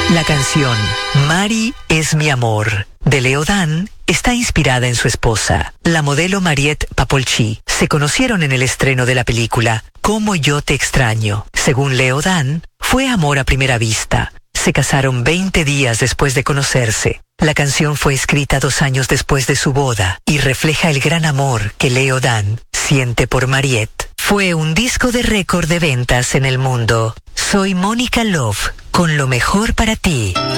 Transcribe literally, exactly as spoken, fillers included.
La canción Mari es mi amor de Leo Dan está inspirada en su esposa, la modelo Mariette Papolchi. Se conocieron en el estreno de la película Como yo te extraño. Según Leo Dan, fue amor a primera vista. Se casaron veinte días después de conocerse. La canción fue escrita dos años después de su boda y refleja el gran amor que Leo Dan siente por Mariette. Fue un disco de récord de ventas en el mundo. Soy Mónica Love, con lo mejor para ti.